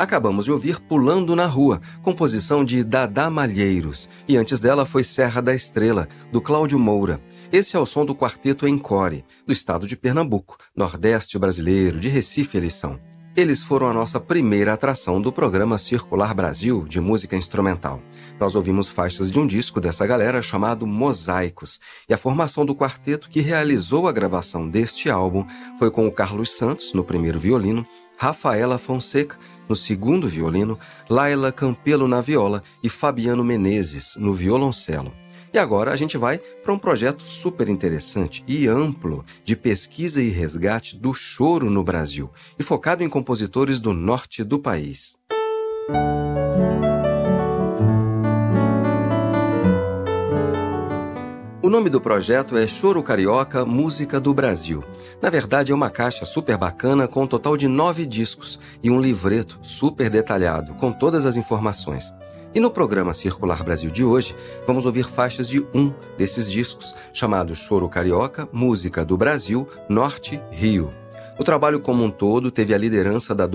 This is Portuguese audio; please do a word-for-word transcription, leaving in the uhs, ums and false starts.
Acabamos de ouvir Pulando na Rua, composição de Dadá Malheiros, e antes dela foi Serra da Estrela, do Cláudio Moura. Esse é o som do quarteto Encore, do estado de Pernambuco, nordeste brasileiro, de Recife eles são. Eles foram a nossa primeira atração do programa Circular Brasil, de música instrumental. Nós ouvimos faixas de um disco dessa galera chamado Mosaicos, e a formação do quarteto que realizou a gravação deste álbum foi com o Carlos Santos, no primeiro violino, Rafaela Fonseca, no segundo violino, Laila Campelo na viola e Fabiano Menezes, no violoncelo. E agora a gente vai para um projeto super interessante e amplo de pesquisa e resgate do choro no Brasil e focado em compositores do norte do país. O nome do projeto é Choro Carioca, Música do Brasil. Na verdade, é uma caixa super bacana com um total de nove discos e um livreto super detalhado, com todas as informações. E no programa Circular Brasil de hoje, vamos ouvir faixas de um desses discos, chamado Choro Carioca, Música do Brasil, Norte, Rio. O trabalho como um todo teve a liderança da